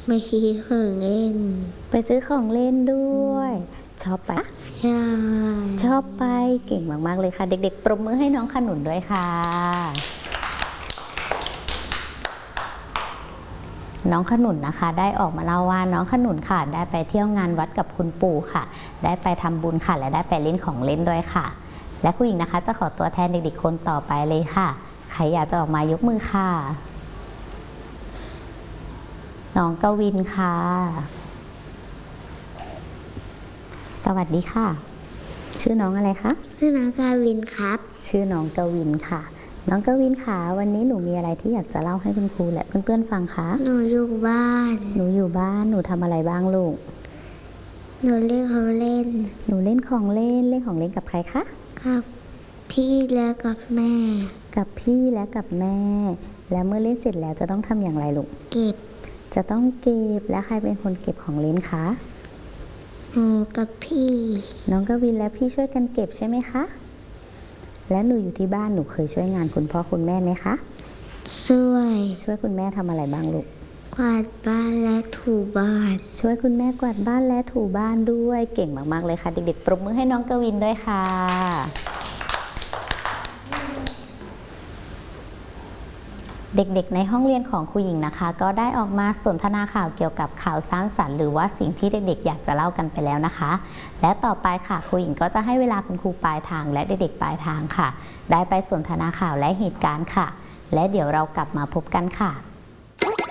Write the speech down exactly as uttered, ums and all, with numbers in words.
ไปซื้อของเล่นไปซื้อของเล่นด้วยชอบไปใช่ชอบไปเก่งมากๆเลยค่ะเด็กๆปรบมือให้น้องขนุนด้วยค่ะน้องขนุนนะคะได้ออกมาเล่าว่าน้องขนุนค่ะได้ไปเที่ยวงานวัดกับคุณปู่ค่ะได้ไปทำบุญค่ะและได้ไปเล่นของเล่นด้วยค่ะและครูหญิงนะคะจะขอตัวแทนเด็กๆคนต่อไปเลยค่ะใครอยากจะออกมายกมือค่ะน้องกวินค่ะสวัสดีค่ะชื่อน้องอะไรคะชื่อน้องกวินครับชื่อน้องกวินค่ะน้องกวินค่ะวันนี้หนูมีอะไรที่อยากจะเล่าให้คุณครูและเพื่อนๆฟังคะหนูอยู่บ้านหนูอยู่บ้านหนูทำอะไรบ้างลูกหนูเล่นของเล่นหนูเล่นของเล่นเล่นของเล่นกับใครคะกับพี่และกับแม่กับพี่และกับแม่แล้วเมื่อเล่นเสร็จแล้วจะต้องทำอย่างไรลูกเก็บจะต้องเก็บและใครเป็นคนเก็บของเล่นคะหนูกับพี่น้องกวินและพี่ช่วยกันเก็บใช่ไหมคะและหนูอยู่ที่บ้านหนูเคยช่วยงานคุณพ่อคุณแม่ไหมคะช่วยช่วยคุณแม่ทำอะไรบ้างลูกกวาดบ้านและถูบ้านช่วยคุณแม่กวาดบ้านและถูบ้านด้วยเก่งมากๆเลยค่ะเด็กๆปรบมือให้น้องกวินด้วยค่ะเด็กๆในห้องเรียนของครูหญิงนะคะก็ได้ออกมาสนทนาข่าวเกี่ยวกับข่าวสร้างสรรค์หรือว่าสิ่งที่เด็กๆอยากจะเล่ากันไปแล้วนะคะและต่อไปค่ะครูหญิงก็จะให้เวลาคุณครูปลายทางและเด็กๆปลายทางค่ะได้ไปสนทนาข่าวและเหตุการณ์ค่ะและเดี๋ยวเรากลับมาพบกันค่ะ